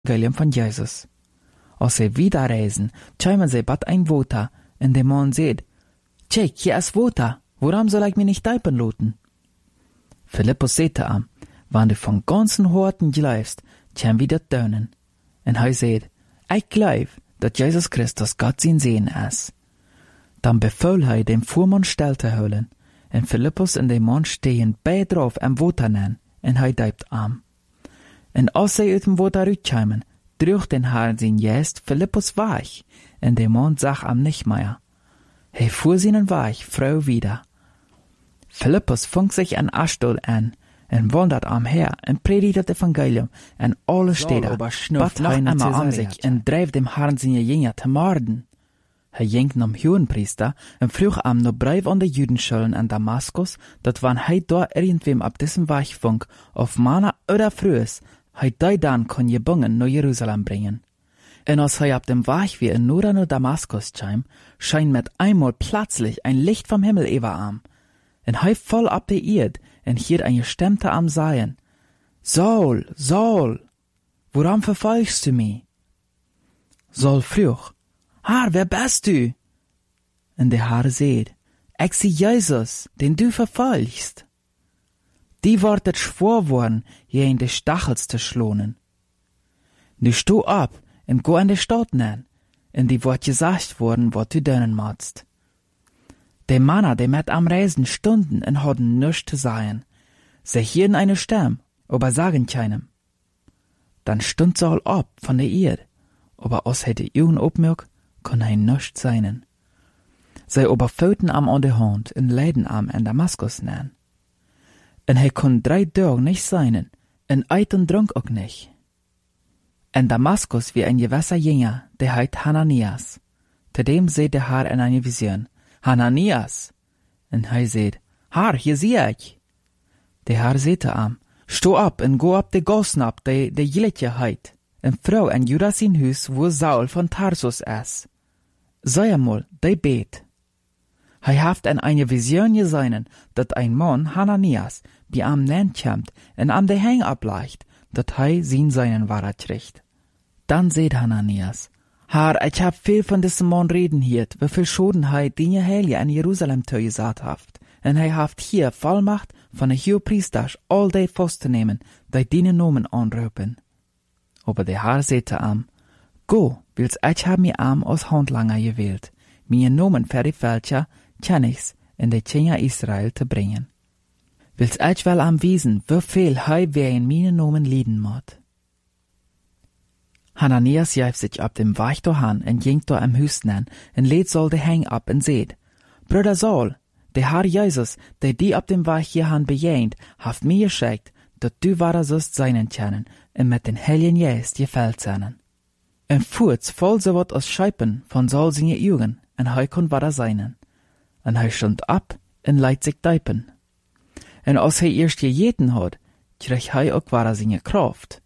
evangelium van Jesus. Als zij wieder reisen, tjuimen zij bad ein water, en de man zegt, Check, hier is water, waarom soll ich mich nicht döpen lassen? Philippus sagte ihm, wenn du von ganzen Herzen glaubst, tjam wir dat tun. En hij sagt, ich glaub, dat Jesus Christus Gott sein Sehen ist. Dann befahl hij dem Fuhrmann still te houden, en Philippus en de man stehen beide drauf am water nen, en hij döpt am. En als zij uit dem water uitkwamen, droeg den Herrn sein Geist Philippus weg, en de man zag am nicht mehr. Hij fuhr seinen Weg Frau wieder. Philippus fing sich an Ashdod an, en wandert am her, en predigt het Evangelium, en alle Städte, bat noch einmal an sich, en dreef dem Herrn seine Jünger te morden. Hij ging nam Hohenpriester, en vroeg am no Brief an de Judenschulen in Damaskus, dat wann hij dort irgendwem ab diesem Weg funk, auf Mana oder Frühes, hij die dann kon gebungen nach Jerusalem bringen. En als hij op dem Weg wie in Nora no Damaskus kam, scheint mit einmal plötzlich ein Licht vom Himmel über am. En hij voll op de Erd, en hier eine Stimme am sagen, Saul, Saul, warum verfolgst du mich? Saul vroeg, Herr, wer bist du? En der Herr sagt, ich zie Jesus, den du verfolgst. Die wordt het schwor worden, je in de stachels te schlonen. Nu sto op, en go an de Stadt nen, en die wordt gesagt worden, wat du doen moest. De Männer, die met am Reisen stunden en hadden nichts te sagen. Sie hielten eine Stimme, aber sagen keinem. Dann stund Saul ab von der Erde, aber als hij de Augen opmerkt, kon hij nichts sein. Zij oberfülten am an de Hand en leiden am in Damaskus nen. En hij kon 3 Tage nicht sein, en eit und dronk ook nicht. In Damaskus wie ein gewisser Jünger, der heit Hananias. Zu dem seht der Herr in eine Vision, Hananias. En hij seht, Herr, hier sieh ich. Der Herr sagte am, sto ab en go ab de Gossen ab, de jilletje heit. En Frau en Judas in Hus, wo Saul von Tarsus is. Sei einmal, de bet. Hij haft in eine Vision gesehen, dat ein Mann, Hananias, bei am nen kämmt en am de Hang ableicht, dat hij seinen Wahrheit kriegt. Dann seht Hananias, Herr, ich hab viel von diesem Mann reden hiert, wieviel Schoden hij die Heilige in Jerusalem gesagt haft, en hij haft hier Vollmacht von der Hohepriester all die festzunehmen, die die Nomen anrufen. Aber der Herr sagte am, Go, wils ich hab mi am aus Handlanger gewählt, mir Nomen für die Völker, Kennigs, in die Kinder Israel zu bringen. Wils ich wel am wiesen, wieviel hij wer in meine Nomen lieden mod. Hananias jäf sich ab dem Weg dahan en ging da am Hus nen, en lädt Saul de Hang ab en seht, Bruder Saul, der Herr Jesus, der die ab dem Weg hierhan bejähnt, haft mir geschickt, dat du wahrer sollst seinen kennen, en mit den Heiligen Geist gefällt seinen. En furz voll so wat aus Scheipen von Saul seine Augen, en hij kon wahrer seinen. En hij stund ab, en leidt sich deipen. En als hij erst gejeten hat, krieg hij ook wahrer seine Kraft.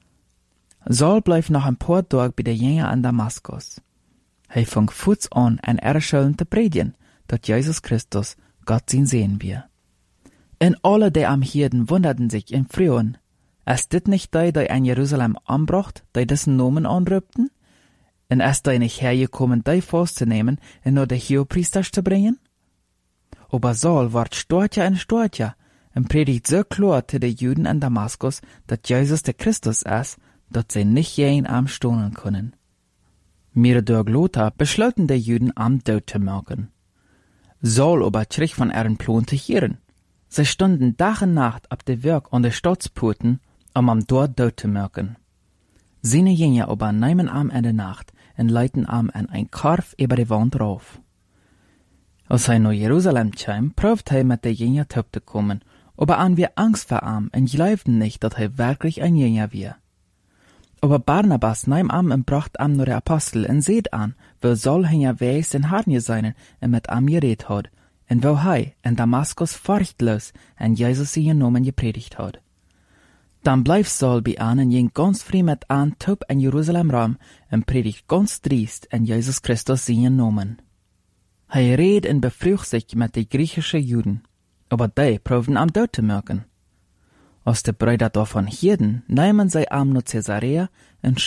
Saul bleef noch ein paar Tage bei der Jünger an Damaskus. Hij fang furz an, en erschellen te predigen, dat Jesus Christus Gott sein Sehen wir. En alle, die am Hirden, wunderten sich in Frühen. Ist dit nicht die in Jerusalem anbracht, die dessen Nomen anrübten? En ist die nicht hergekommen, die festzunehmen und nur die Hohepriester zu bringen? Aber Saul ward storcher und storcher und predigt so klar zu den Juden in Damaskus, dass Jesus der Christus ist, dass sie nicht jeden am stohnen können. Mir durch Lothar beschlossen die Juden am Tod zu machen. Saul aber krieg von ihren Plan zu hören. Sie stunden Tag und Nacht ab der Werk an der Stadtsporten, am dort Tod zu machen. Seine Jünger aber nehmen am in der Nacht und leiten am an ein Karf über die Wand rauf. Als er nach Jerusalem kam, prüft er mit der Jünger zu kommen, aber an wir Angst vor ihm und glaubten nicht, dass er wirklich ein Jünger war. Aber Barnabas nahm am und bracht am nur der Apostel und seht an, wo Saul hinger weiß den Herrn sein und mit am geredet hat, und wo er in Damaskus furchtlos und Jesus seinen Namen gepredigt hat. Dann bleibt Saul bei an und ging ganz früh mit an Top in Jerusalem rum und predigt ganz driest in Jesus Christus seinen Namen. Er redet und befrücht sich mit den griechischen Juden, aber die proben am Tod zu machen. Als die Brüder davon hörten, nahmen sie am nach Caesarea